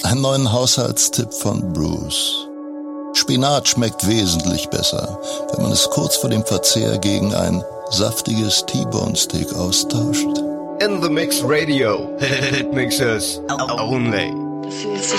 einen neuen Haushaltstipp von Bruce. Spinat schmeckt wesentlich besser, wenn man es kurz vor dem Verzehr gegen ein saftiges T-Bone Steak austauscht. In the Mix Radio. It makes us only.